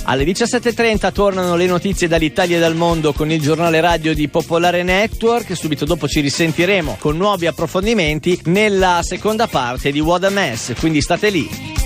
Alle 17.30 tornano le notizie dall'Italia e dal mondo con il giornale radio di Popolare Network. Subito dopo ci risentiremo con nuovi approfondimenti nella seconda parte di What a Mess, quindi state lì.